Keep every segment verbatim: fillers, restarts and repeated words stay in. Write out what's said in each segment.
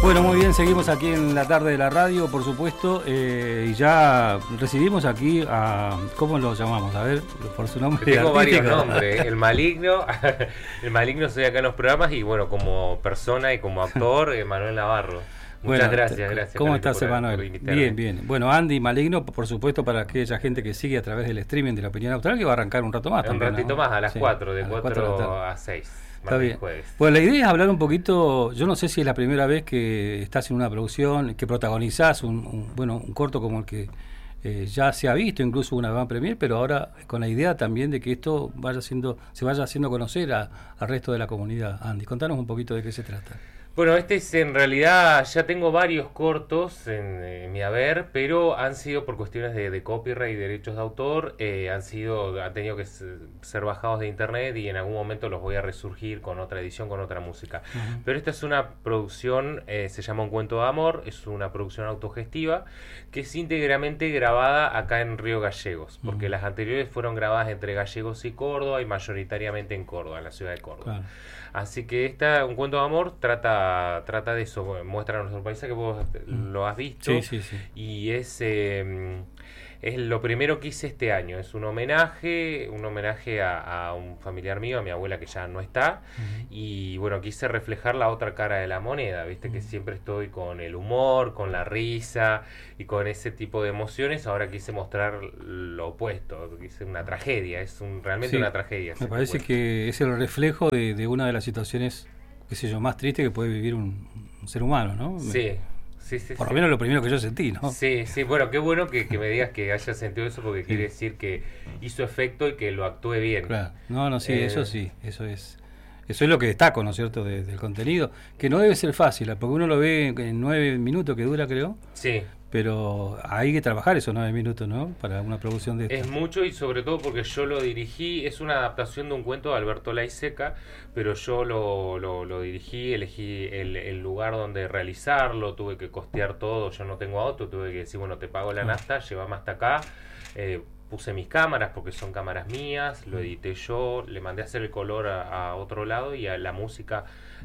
Bueno, muy bien, seguimos aquí en la tarde de la radio, por supuesto, eh, y ya recibimos aquí a, ¿cómo lo llamamos? A ver, por su nombre. Tengo varios nombres, el Maligno, el Maligno soy acá en los programas y bueno, como persona y como actor, Manuel Navarro. Muchas bueno, gracias, gracias. ¿Cómo estás, Emanuel? Bien, bien. Bueno, Andy Maligno, por supuesto, para aquella gente que sigue a través del streaming de La Opinión Austral, que va a arrancar un rato más. Un también, ratito ¿no? más, a las sí, cuatro, de a las cuatro a seis. Está bien. Bueno, la idea es hablar un poquito, yo no sé si es la primera vez que estás en una producción, que protagonizás un, un bueno, un corto como el que eh, ya se ha visto, incluso una van premier, pero ahora con la idea también de que esto vaya siendo, se vaya haciendo conocer a, al resto de la comunidad. Andy, contanos un poquito de qué se trata. Bueno, este es en realidad, ya tengo varios cortos en, en mi haber, pero han sido por cuestiones de, de copyright y derechos de autor, eh, han sido, han tenido que ser bajados de internet y en algún momento los voy a resurgir con otra edición, con otra música. Uh-huh. Pero esta es una producción, eh, se llama Un Cuento de Amor, es una producción autogestiva que es íntegramente grabada acá en Río Gallegos, porque uh-huh. las anteriores fueron grabadas entre Gallegos y Córdoba y mayoritariamente en Córdoba, en la ciudad de Córdoba. Claro. Así que esta, Un Cuento de Amor, trata, trata de eso, muestra nuestro paisaje, que vos lo has visto, sí, sí, sí. Y es, eh, es lo primero que hice este año, es un homenaje, un homenaje a, a un familiar mío, a mi abuela que ya no está, uh-huh. y bueno, quise reflejar la otra cara de la moneda, viste, uh-huh. que siempre estoy con el humor, con la risa y con ese tipo de emociones, ahora quise mostrar lo opuesto, quise una tragedia, es un, realmente sí, una tragedia. Me parece que es el reflejo de, de una de las situaciones, qué sé yo, más triste que puede vivir un, un ser humano, ¿no? Sí. Sí, sí, Por sí. lo menos lo primero que yo sentí, ¿no? Sí, sí, bueno, qué bueno que, que me digas que hayas sentido eso porque sí. quiere decir que hizo efecto y que lo actúe bien. Claro, no, no, sí, eh... eso sí, eso es eso es lo que destaco, ¿no es cierto?, de, del contenido, que no debe ser fácil, porque uno lo ve en nueve minutos que dura, creo. Sí. Pero hay que trabajar esos nueve minutos, ¿no?, para una producción de esta. Es mucho y sobre todo porque yo lo dirigí, es una adaptación de un cuento de Alberto Laiseca, pero yo lo, lo, lo dirigí, elegí el, el lugar donde realizarlo, tuve que costear todo, yo no tengo auto, tuve que decir, bueno, te pago la nafta, llévame hasta acá, eh, puse mis cámaras porque son cámaras mías, lo edité yo, le mandé a hacer el color a, a otro lado y a la música,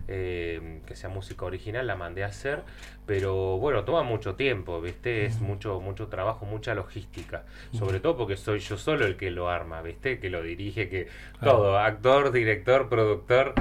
eh, que sea música original, la mandé a hacer, pero bueno, toma mucho tiempo, ¿viste? Es mucho mucho trabajo, mucha logística, sobre todo porque soy yo solo el que lo arma, ¿viste? Que lo dirige, que todo, actor, director, productor,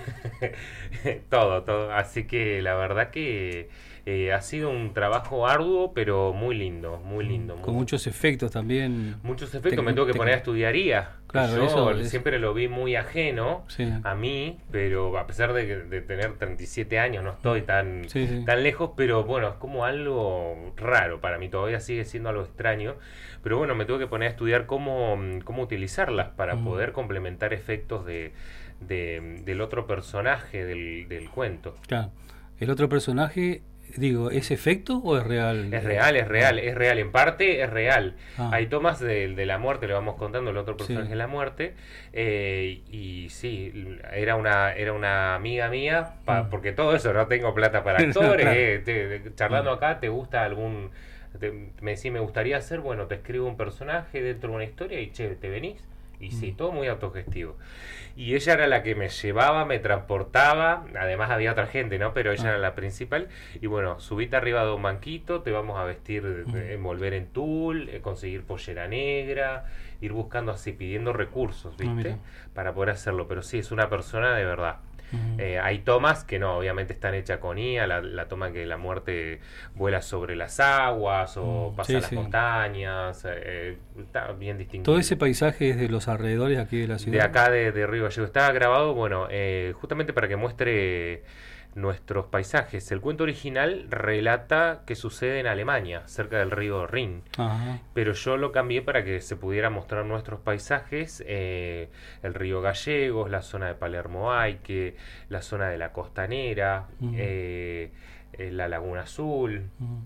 todo, todo, así que la verdad que Eh, ha sido un trabajo arduo, pero muy lindo, muy lindo. Con muy, muchos efectos también. Muchos efectos, me tengo que poner a estudiar I A. Claro, yo eso es... siempre lo vi muy ajeno sí. a mí, pero a pesar de, de tener treinta y siete años, no estoy tan, sí, sí. tan lejos, pero bueno, es como algo raro para mí, todavía sigue siendo algo extraño. Pero bueno, me tuve que poner a estudiar cómo, cómo utilizarlas para mm. poder complementar efectos de, de, del otro personaje del, del cuento. Claro, el otro personaje... Digo, ¿es efecto o es real? Es real, es real, es real. En parte es real. Ah. Hay tomas de, de la muerte, le vamos contando el otro personaje de sí. la muerte. Eh, y sí, era una era una amiga mía, pa, porque todo eso, no tengo plata para actores. Claro. eh, te, te, charlando acá, ¿te gusta algún...? Te, me decís, me gustaría hacer, bueno, te escribo un personaje dentro de una historia y che, ¿te venís? Y sí, todo muy autogestivo. Y ella era la que me llevaba, me transportaba, además había otra gente, ¿no? Pero ella ah. era la principal. Y bueno, subite arriba de un banquito, te vamos a vestir, uh-huh. envolver en tul, eh, conseguir pollera negra, ir buscando así, pidiendo recursos, ¿viste? Uh-huh. Para poder hacerlo. Pero sí, es una persona de verdad. Uh-huh. Eh, hay tomas que no, obviamente están hechas con I A, la, la toma que la muerte vuela sobre las aguas o uh-huh. pasa sí, las sí. montañas, eh, está bien distinguido. Todo ese paisaje es de los alrededores aquí de la ciudad. De acá de, de Río Gallegos. Está grabado, bueno, eh, justamente para que muestre nuestros paisajes. El cuento original relata que sucede en Alemania, cerca del río Rin. Ajá. Pero yo lo cambié para que se pudiera mostrar nuestros paisajes, eh, el río Gallegos, la zona de Palermo Aike, la zona de la Costanera, uh-huh. eh, eh, la Laguna Azul. Uh-huh.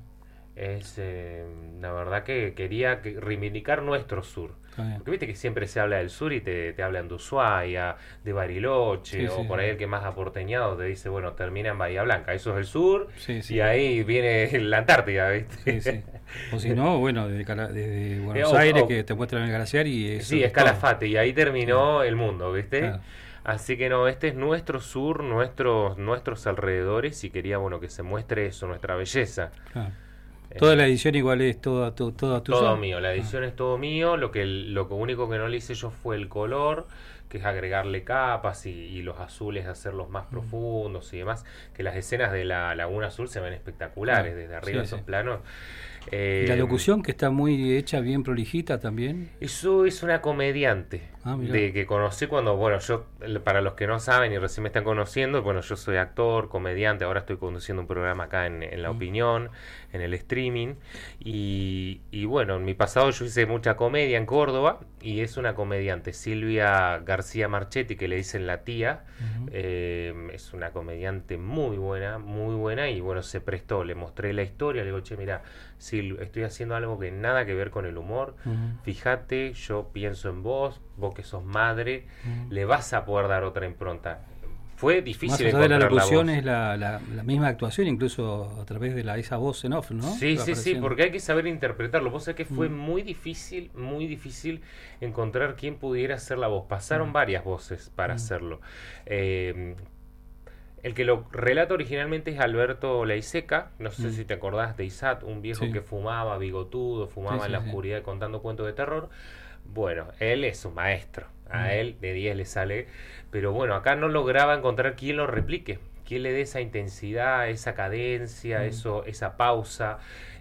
Es eh, la verdad que quería que reivindicar nuestro sur. Porque viste que siempre se habla del sur y te, te hablan de Ushuaia, de Bariloche, sí, o sí, por ahí el que más aporteñado te dice, bueno, termina en Bahía Blanca, eso es el sur, sí, sí. y ahí viene la Antártida, ¿viste? Sí, sí. O si no, bueno, desde, Cala, desde Buenos eh, o, Aires o, que te muestran el glaciar y eso. Sí, es Calafate, y ahí terminó claro. el mundo, ¿viste? Claro. Así que no, este es nuestro sur, nuestros, nuestros alrededores, y quería, bueno, que se muestre eso, nuestra belleza. Claro. Toda la edición igual es toda, toda, toda tuya. Todo mío, la edición ah. es todo mío. Lo que lo único que no le hice yo fue el color, que es agregarle capas y, y los azules hacerlos más mm. profundos y demás. Que las escenas de la Laguna Azul se ven espectaculares ah. desde arriba, sí, esos sí. planos. Eh, ¿Y la locución, que está muy hecha, bien prolijita también? Eso es una comediante ah, de que conocí cuando, bueno, yo, para los que no saben y recién me están conociendo, bueno, yo soy actor, comediante, ahora estoy conduciendo un programa acá en, en La mm. Opinión, en el streaming, y, y bueno, en mi pasado yo hice mucha comedia en Córdoba, y es una comediante, Silvia García Marchetti, que le dicen la tía, uh-huh. eh, es una comediante muy buena, muy buena, y bueno, se prestó, le mostré la historia, le digo, che, mira, si estoy haciendo algo que nada que ver con el humor, uh-huh. fíjate, yo pienso en vos, vos que sos madre, uh-huh. le vas a poder dar otra impronta. Fue difícil encontrar la locución. La es la, la, la misma actuación, incluso a través de la, esa voz en off, ¿no? Sí, sí, sí, porque hay que saber interpretarlo. Vos sabés que fue mm. muy difícil, muy difícil encontrar quién pudiera hacer la voz. Pasaron mm. varias voces para mm. hacerlo. Eh, el que lo relata originalmente es Alberto Leiseca, no sé mm. si te acordás de Isat, un viejo sí. que fumaba, bigotudo, fumaba sí, sí, en la sí. oscuridad contando cuentos de terror. Bueno, él es un maestro. A él de diez le sale, pero bueno, acá no lograba encontrar quién lo replique, quién le dé esa intensidad, esa cadencia, mm. eso, esa pausa,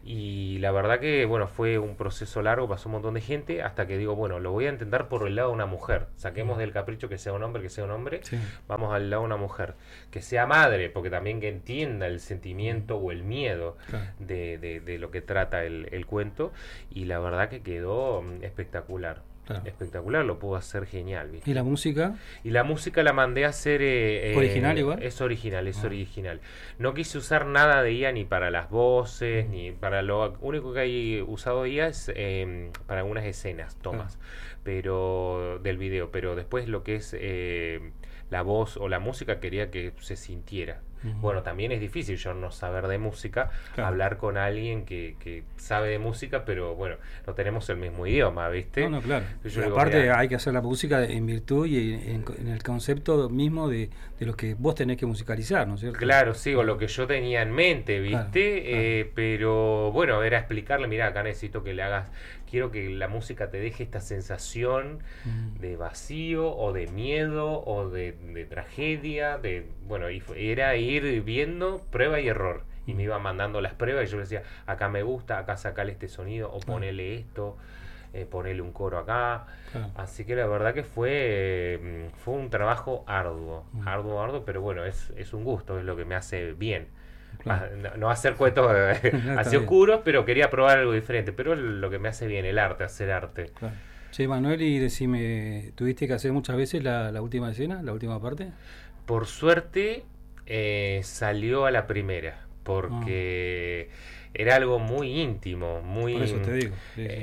y la verdad que bueno, fue un proceso largo, pasó un montón de gente, hasta que digo, bueno, lo voy a intentar por el lado de una mujer, saquemos mm. del capricho que sea un hombre, que sea un hombre, sí. vamos al lado de una mujer, que sea madre, porque también que entienda el sentimiento mm. o el miedo claro. de, de, de lo que trata el, el cuento, y la verdad que quedó um, espectacular. Claro. Espectacular, lo pudo hacer genial, ¿viste? ¿Y la música? Y la música la mandé a hacer eh, ¿original igual? Es original, es ah. original. No quise usar nada de I A ni para las voces, mm. ni para lo único que hay usado I A es eh, para algunas escenas, tomas, ah. pero del video, pero después lo que es eh, la voz o la música quería que se sintiera. Uh-huh. Bueno, también es difícil yo no saber de música, claro. hablar con alguien que, que sabe de música, pero bueno, no tenemos el mismo idioma, ¿viste? No, no, claro. Yo digo, aparte mira, hay que hacer la música en virtud y en, en el concepto mismo de, de lo que vos tenés que musicalizar, ¿no es cierto? Claro, sí, o lo que yo tenía en mente, ¿viste? Claro, eh, claro. Pero bueno, era explicarle, mira, acá necesito que le hagas, quiero que la música te deje esta sensación mm. de vacío o de miedo o de, de tragedia, de bueno, y fue, era ir viendo prueba y error, y me iba mandando las pruebas y yo le decía, acá me gusta, acá sacale este sonido o ponele esto, eh, ponele un coro acá, claro. así que la verdad que fue eh, fue un trabajo arduo, mm. arduo, arduo, pero bueno, es, es un gusto, es lo que me hace bien. Claro. No, no hacer cuentos así oscuros, pero quería probar algo diferente, pero es lo que me hace bien, el arte, hacer arte. Claro. Sí, Manuel, y decime, ¿tuviste que hacer muchas veces la, la última escena, la última parte? Por suerte eh, salió a la primera, porque ah. era algo muy íntimo, muy... Por eso te digo. Sí, sí.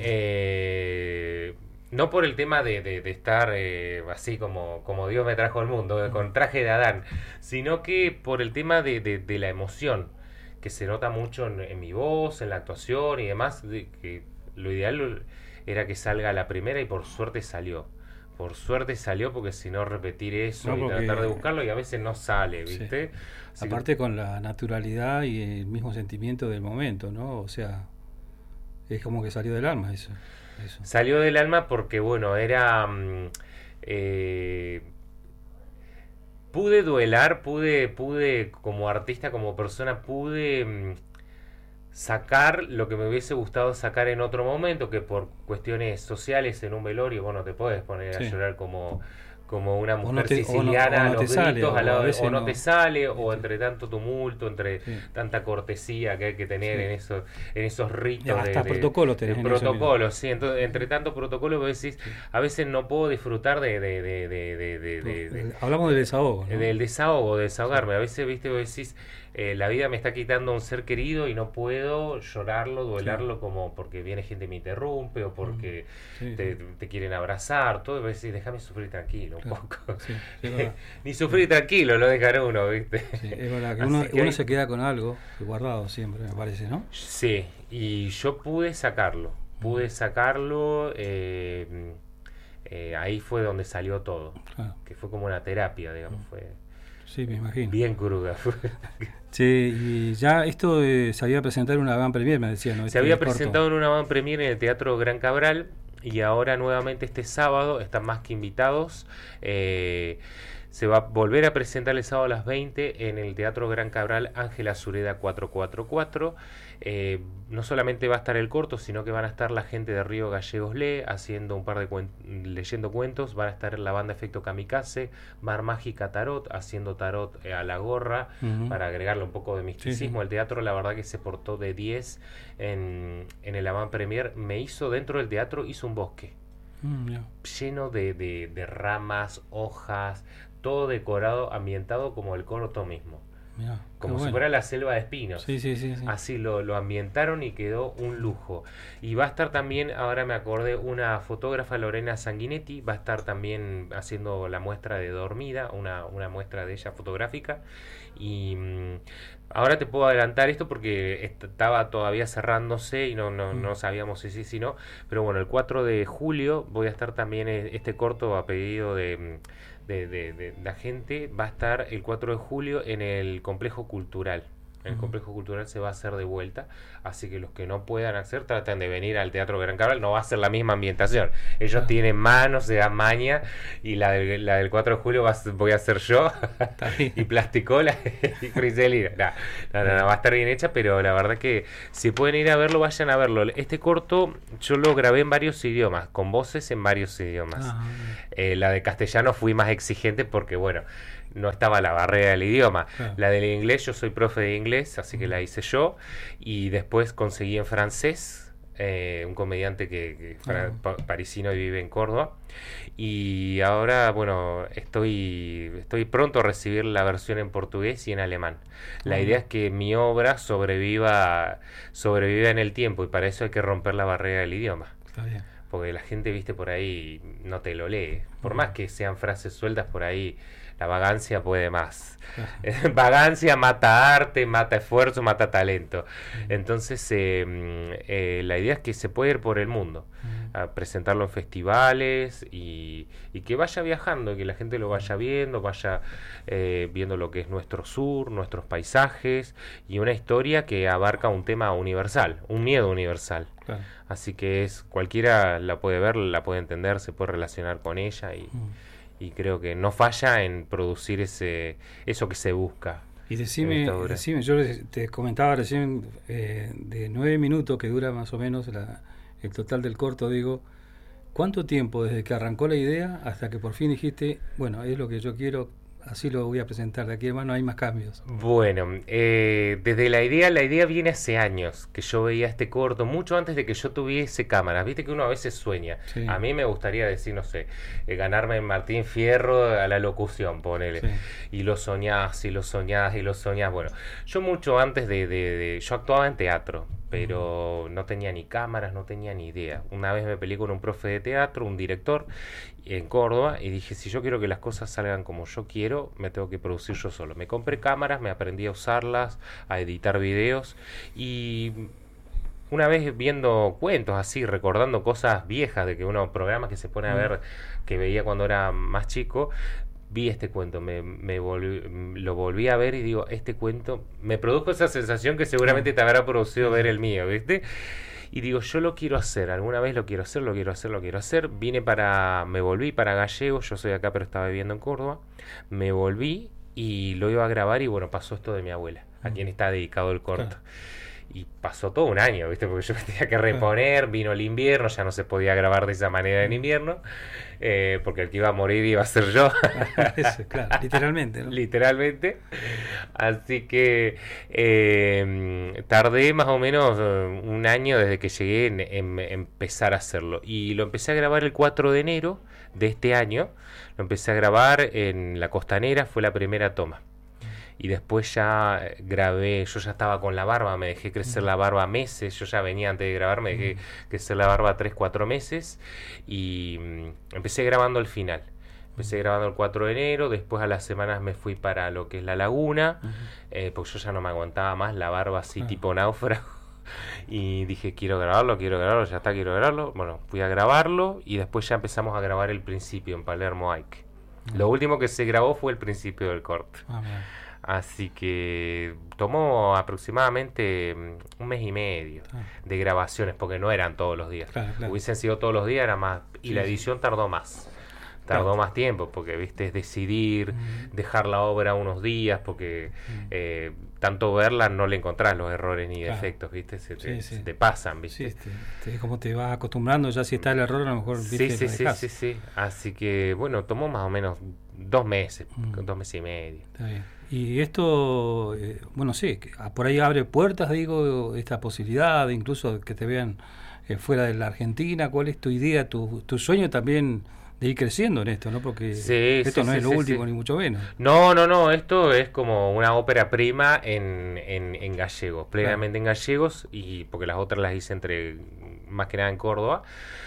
Eh, no por el tema de, de, de estar eh, así como, como Dios me trajo al mundo, uh-huh. con traje de Adán, sino que por el tema de, de, de la emoción, que se nota mucho en, en mi voz, en la actuación y demás, de que lo ideal era que salga a la primera, y por suerte salió. Por suerte salió, porque si no repetir eso no, y tratar de buscarlo, y a veces no sale, ¿viste? Sí. Aparte que... con la naturalidad y el mismo sentimiento del momento, ¿no? O sea, es como que salió del alma eso. eso. Salió del alma porque, bueno, era... Eh, pude duelar, pude, pude como artista, como persona, pude... sacar lo que me hubiese gustado sacar en otro momento, que por cuestiones sociales en un velorio, bueno, te puedes poner sí. a llorar como, como una mujer no te, siciliana, o no, o no a los gritos, sale, al lado de, o no, no te sale, o entre tanto tumulto, entre sí. tanta cortesía que hay que tener sí. en esos en esos ritos ya, hasta de, protocolo de, de protocolo, sí, entonces entre tanto protocolo vos decís, sí. a veces no puedo disfrutar de, de, de, de, de, de, de, de hablamos del desahogo, ¿no? del desahogo, de desahogarme, sí. a veces viste vos decís Eh, la vida me está quitando un ser querido y no puedo llorarlo, duelarlo, sí. como porque viene gente y me interrumpe, o porque sí, te, sí. te quieren abrazar, todo, y decís, déjame sufrir tranquilo un claro. poco. Sí, sí, ni sufrir tranquilo lo dejan uno, ¿viste? Sí, es verdad que uno, que uno hay... se queda con algo guardado siempre, me parece, ¿no? Sí, y yo pude sacarlo, pude sacarlo, eh, eh, ahí fue donde salió todo, claro. Que fue como una terapia, digamos, fue sí, me imagino. Bien cruda. Sí, y ya esto eh, se había presentado en una van premier, me decía, ¿no? Se este había presentado corto. en una van premier en el Teatro Gran Cabral, y ahora nuevamente este sábado están más que invitados. Eh, se va a volver a presentar el sábado a las veinte en el Teatro Gran Cabral Ángela Sureda cuatrocientos cuarenta y cuatro. Eh, no solamente va a estar el corto, sino que van a estar la gente de Río Gallegos Lee haciendo un par de cuen leyendo cuentos. Va a estar la banda Efecto Kamikaze, Mar Mágica Tarot haciendo tarot eh, a la gorra, uh-huh. para agregarle un poco de misticismo. Sí, sí. El teatro, la verdad que se portó de diez en, en el avant premier. Me hizo dentro del teatro, hizo un bosque mm, yeah. lleno de, de, de ramas, hojas, todo decorado, ambientado como el corto mismo. Mirá, como si bueno. fuera la selva de espinos. Sí, sí, sí, sí. Así lo, lo ambientaron y quedó un lujo. Y va a estar también, ahora me acordé, una fotógrafa, Lorena Sanguinetti, va a estar también haciendo la muestra de Dormida, una, una muestra de ella fotográfica. Y mmm, ahora te puedo adelantar esto porque estaba todavía cerrándose y no, no, mm. no sabíamos si sí, si no. Pero bueno, el cuatro de julio voy a estar también, este corto a pedido de... De, de, de la gente, va a estar el cuatro de julio en el Complejo Cultural. El uh-huh. Complejo Cultural se va a hacer de vuelta, así que los que no puedan hacer, tratan de venir al Teatro Gran Cabral. No va a ser la misma ambientación. Ellos uh-huh. tienen manos, se dan maña, y la del, la del cuatro de julio va, voy a hacer yo, y Plasticola y Criselina. No, no, no, no, va a estar bien hecha, pero la verdad que si pueden ir a verlo, vayan a verlo. Este corto yo lo grabé en varios idiomas, con voces en varios idiomas. Uh-huh. Eh, la de castellano fui más exigente porque, bueno, no estaba la barrera del idioma. Claro. La del inglés, yo soy profe de inglés, así que la hice yo. Y después conseguí en francés, eh, un comediante que, que fra- pa- parisino y vive en Córdoba. Y ahora, bueno, estoy, estoy pronto a recibir la versión en portugués y en alemán. La uh-huh. idea es que mi obra sobreviva, sobreviva en el tiempo, y para eso hay que romper la barrera del idioma. Está bien. Porque la gente, viste, por ahí no te lo lee. Por uh-huh. más que sean frases sueltas por ahí, la vagancia puede más. Uh-huh. Vagancia mata arte, mata esfuerzo, mata talento. Uh-huh. Entonces, eh, eh, la idea es que se puede ir por el mundo, uh-huh. a presentarlo en festivales y, y que vaya viajando, que la gente lo vaya viendo, vaya eh, viendo lo que es nuestro sur, nuestros paisajes, y una historia que abarca un tema universal, un miedo universal. Claro. Así que es cualquiera la puede ver, la puede entender, se puede relacionar con ella, y, mm. y creo que no falla en producir ese eso que se busca. Y decime, decime yo te comentaba recién eh, de nueve minutos que dura más o menos la, el total del corto, digo, ¿cuánto tiempo desde que arrancó la idea hasta que por fin dijiste, bueno, es lo que yo quiero, así lo voy a presentar, de aquí en más no hay más cambios? Bueno, eh, desde la idea, la idea viene hace años, que yo veía este corto, mucho antes de que yo tuviese cámaras. Viste que uno a veces sueña. Sí. A mí me gustaría decir, no sé, eh, ganarme en Martín Fierro a la locución, ponele. Sí. Y lo soñás, y lo soñás, y lo soñás. Bueno, yo mucho antes de... de, de yo actuaba en teatro, pero no tenía ni cámaras, no tenía ni idea. Una vez me peleé con un profe de teatro, un director, en Córdoba, y dije, si yo quiero que las cosas salgan como yo quiero, me tengo que producir yo solo. Me compré cámaras, me aprendí a usarlas, a editar videos, y una vez viendo cuentos así, recordando cosas viejas de que uno, programas que se pone a ver, que veía cuando era más chico, vi este cuento, me, me volví, lo volví a ver y digo, este cuento me produjo esa sensación que seguramente te habrá producido ver el mío, ¿viste? Y digo, yo lo quiero hacer, alguna vez lo quiero hacer, lo quiero hacer, lo quiero hacer. Vine para, me volví para Gallegos, yo soy acá pero estaba viviendo en Córdoba. Me volví y lo iba a grabar y bueno, pasó esto de mi abuela, a quien está dedicado el corto. Claro. Y pasó todo un año, ¿viste? Porque yo me tenía que reponer, vino el invierno, ya no se podía grabar de esa manera en invierno, eh, porque el que iba a morir iba a ser yo. Eso, claro, literalmente, ¿no? Literalmente. Así que eh, tardé más o menos un año desde que llegué en, en, en empezar a hacerlo. Y lo empecé a grabar el cuatro de enero de este año. Lo empecé a grabar en La Costanera, fue la primera toma. Y después ya grabé, yo ya estaba con la barba, me dejé crecer la barba meses, yo ya venía antes de grabar, me dejé crecer la barba tres, cuatro meses, y mm, empecé grabando el final. Empecé grabando el cuatro de enero, después a las semanas me fui para lo que es La Laguna, uh-huh. eh, porque yo ya no me aguantaba más la barba así uh-huh. tipo náufrago. Y dije, quiero grabarlo, quiero grabarlo, ya está, quiero grabarlo. Bueno, fui a grabarlo y después ya empezamos a grabar el principio en Palermo Ike. Uh-huh. Lo último que se grabó fue el principio del corto. Uh-huh. Así que tomó aproximadamente un mes y medio uh-huh. de grabaciones, porque no eran todos los días. Claro, claro. Hubiesen sido todos los días, era más. Y sí, la edición sí. tardó más. Tardó más tiempo, porque, viste, es decidir, uh-huh. dejar la obra unos días, porque uh-huh. eh, tanto verla no le encontrás los errores ni claro. defectos, viste, se te, sí, sí. se te pasan, viste. Sí, te, te, como te vas acostumbrando, ya si está el error, a lo mejor, viste, sí, sí, sí, sí, sí. Así que, bueno, tomó más o menos dos meses, uh-huh. dos meses y medio. Está bien. Y esto, eh, bueno, sí, por ahí abre puertas, digo, esta posibilidad, de incluso que te vean eh, fuera de la Argentina. ¿Cuál es tu idea, tu, tu sueño también de ir creciendo en esto, ¿no? Porque sí, esto sí, no sí, es lo sí, último, sí. ni mucho menos. No, no, no, esto es como una ópera prima en, en, en gallego, plenamente claro. en gallegos, y porque las otras las hice entre, más que nada en Córdoba,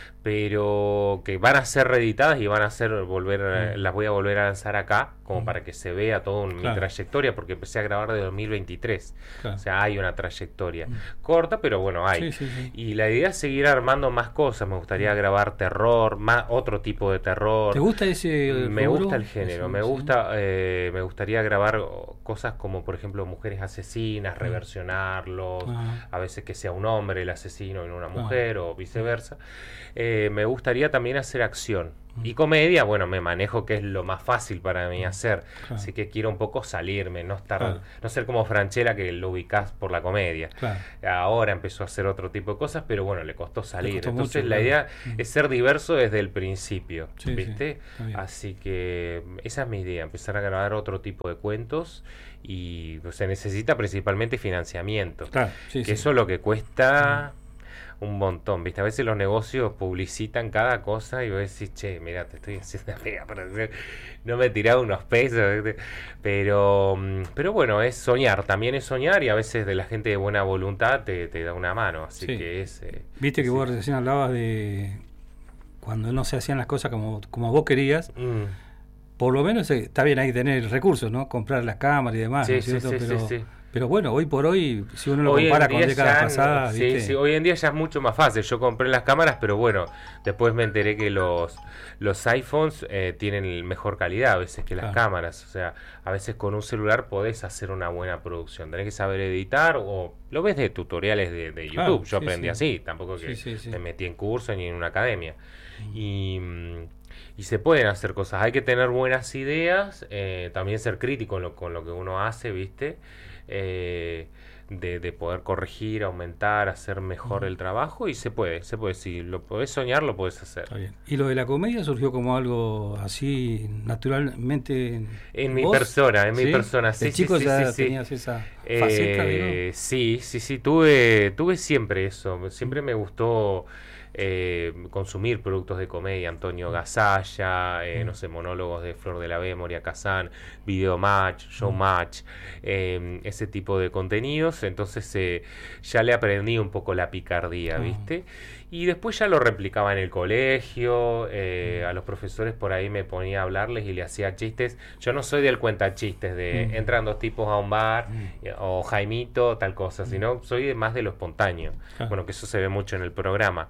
pero que van a ser reeditadas y van a ser volver mm. las voy a volver a lanzar acá como mm. para que se vea toda claro. mi trayectoria, porque empecé a grabar de dos mil veintitrés, claro. o sea, hay una trayectoria mm. corta, pero bueno, hay. Sí, sí, sí. Y la idea es seguir armando más cosas. Me gustaría grabar terror, más otro tipo de terror. ¿Te gusta ese Me rubro? gusta el género, Eso, me sí. gusta eh, me gustaría grabar cosas como, por ejemplo, mujeres asesinas, mm. reversionarlos, ah. a veces que sea un hombre el asesino y no una mujer, ah. o viceversa. Eh, me gustaría también hacer acción. Y comedia, bueno, me manejo, que es lo más fácil para mí hacer. Claro. Así que quiero un poco salirme, no estar, claro. no ser como Franchella, que lo ubicás por la comedia. Claro. Ahora empezó a hacer otro tipo de cosas, pero bueno, le costó salir. Le costó Entonces mucho, la claro. idea mm. es ser diverso desde el principio, sí, ¿viste? Sí, así que esa es mi idea, empezar a grabar otro tipo de cuentos. Y pues, se necesita principalmente financiamiento. Claro, sí, que sí. eso es lo que cuesta... Mm. un montón, ¿viste? A veces los negocios publicitan cada cosa y vos decís, che, mira, te estoy haciendo pega para hacer... no me he tirado unos pesos, ¿viste? Pero, pero bueno, es soñar, también es soñar, y a veces de la gente de buena voluntad te, te da una mano, así sí. que es... Eh, Viste que sí. vos recién hablabas de cuando no se hacían las cosas como, como vos querías, mm. por lo menos está bien, hay que tener recursos, ¿no? Comprar las cámaras y demás, sí, ¿no es cierto? Sí, sí, pero, sí, sí. pero bueno, hoy por hoy, si uno lo hoy compara con décadas pasadas, sí, ¿viste? Sí, hoy en día ya es mucho más fácil. Yo compré las cámaras, pero bueno, después me enteré que los los iPhones eh, tienen mejor calidad a veces que las claro. cámaras. O sea, a veces con un celular podés hacer una buena producción. Tenés que saber editar, o lo ves de tutoriales de, de YouTube. Claro, Yo sí, aprendí sí. así, tampoco que sí, sí, sí. me metí en curso ni en una academia. Mm. Y... Y se pueden hacer cosas, hay que tener buenas ideas, eh, también ser crítico lo, con lo que uno hace, ¿viste? Eh, de, de poder corregir, aumentar, hacer mejor uh-huh. el trabajo, y se puede, se puede, si lo podés soñar, lo podés hacer. Está bien. ¿Y lo de la comedia surgió como algo así naturalmente en, en mi persona, en ¿Sí? mi persona, sí, ¿De sí, chico sí, ya sí, tenías sí. esa faceta, eh, Sí, sí, sí, tuve, tuve siempre eso, siempre me gustó... Eh, consumir productos de comedia, Antonio Gasalla, eh, mm. no sé, monólogos de Flor de la B, Moria Kazan, Video Match, Showmatch, eh, ese tipo de contenidos. Entonces eh, ya le aprendí un poco la picardía, mm. ¿viste? Y después ya lo replicaba en el colegio, eh, mm. a los profesores por ahí me ponía a hablarles y le hacía chistes. Yo no soy del cuenta chistes de mm. entran dos tipos a un bar mm. o Jaimito, tal cosa, mm. sino soy de, más de lo espontáneo. Ah. Bueno, que eso se ve mucho en el programa.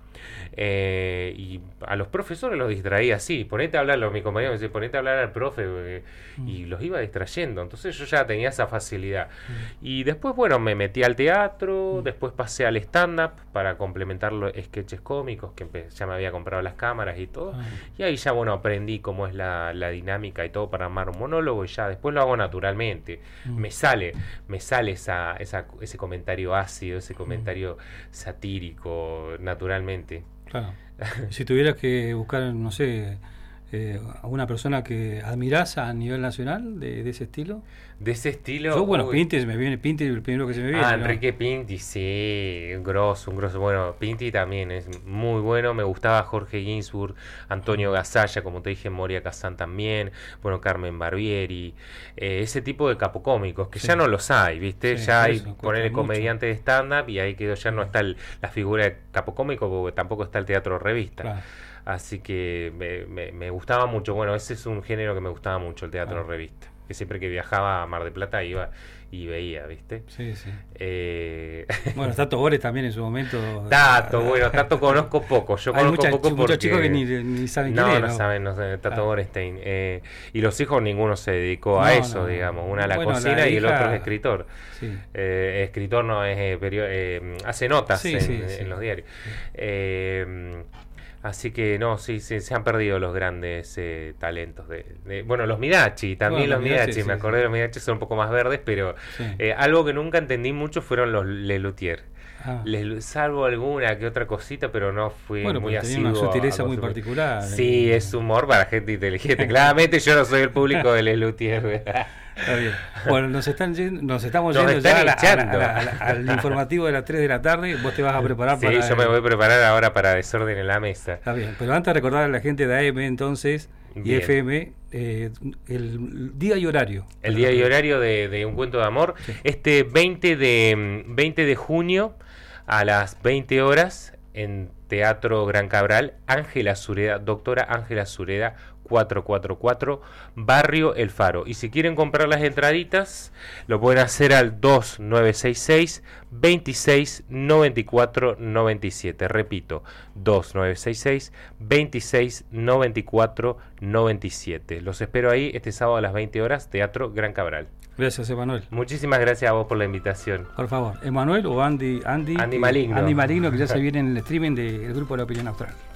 Eh, y a los profesores los distraía así, ponete a hablar, mi compañero me decía, ponete a hablar al profe, eh, mm. y los iba distrayendo. Entonces yo ya tenía esa facilidad. Mm. Y después, bueno, me metí al teatro, mm. después pasé al stand-up para complementar los sketches cómicos, que ya me había comprado las cámaras y todo. Ah. Y ahí ya, bueno, aprendí cómo es la, la dinámica y todo para armar un monólogo, y ya después lo hago naturalmente. Mm. Me sale, me sale esa, esa, ese comentario ácido, ese comentario mm. satírico, naturalmente. Claro. Si tuvieras que buscar, no sé, eh, a una persona que admirás a nivel nacional de, de ese estilo. De ese estilo. Yo, bueno, uy. Pinti, se me viene Pinti, el primero que se me viene. Ah, ¿no? Enrique Pinti, sí, un grosso, un grosso. Bueno, Pinti también es muy bueno. Me gustaba Jorge Ginsburg, Antonio Gasalla, como te dije, Moria Kazan también. Bueno, Carmen Barbieri. Eh, ese tipo de capocómicos, que sí. ya no los hay, ¿viste? Sí, ya hay, ponerle comediante de stand-up, y ahí quedó, ya no está el, la figura de capocómico, porque tampoco está el teatro revista. Claro. Así que me, me, me gustaba mucho. Bueno, ese es un género que me gustaba mucho, el teatro ah. revista. Que siempre que viajaba a Mar del Plata iba y veía, ¿viste? Sí, sí. Eh... Bueno, Tato Bores también en su momento. Tato, bueno, Tato conozco poco. Yo Hay conozco mucha, poco porque... muchos chicos que ni, ni saben no, quién es. No, no saben, no saben, Tato ah. Borestein. Eh, y los hijos, ninguno se dedicó no, a eso, no, digamos. Una a la bueno, cocina la y el hija... otro es escritor. Sí. Eh, escritor no es... Eh, perio... eh, hace notas sí, en, sí, en sí. los diarios. Sí. Eh... Así que no, sí, sí, se han perdido los grandes eh, talentos. De, de, bueno, los Midachi, también bueno, los Midachi, Midachi sí, me acordé sí. de los Midachi, son un poco más verdes, pero sí. eh, algo que nunca entendí mucho fueron los Lelutier. Ah. Les, salvo alguna que otra cosita, pero no fui bueno, muy asiduo. Una sutileza a, a muy particular. Sí, eh. es humor para gente inteligente. Claramente yo no soy el público de Lelutier. Está bien. Bueno, nos están yendo, nos estamos nos yendo están ya a la, a la, a la, al informativo de las tres de la tarde. Vos te vas a preparar sí, para... Sí, yo me voy a preparar ahora para Desorden en la Mesa. Está bien, pero antes de recordar a la gente de A M entonces bien. y F M eh, el día y horario. El día y horario de, de Un Cuento de Amor. Sí. Este veinte de junio a las veinte horas en Teatro Gran Cabral, Ángela Sureda, doctora Ángela Sureda, cuatrocientos cuarenta y cuatro, Barrio El Faro. Y si quieren comprar las entraditas, lo pueden hacer al dos nueve seis seis, veintiséis noventa y cuatro noventa y siete. Repito, dos nueve seis seis, veintiséis noventa y cuatro noventa y siete. Los espero ahí este sábado a las veinte horas, Teatro Gran Cabral. Gracias, Emanuel. Muchísimas gracias a vos por la invitación. Por favor, Emanuel o Andy Andy, Andy Maligno. Andy Maligno, que ya se viene en el streaming del Grupo de la Opinión Austral.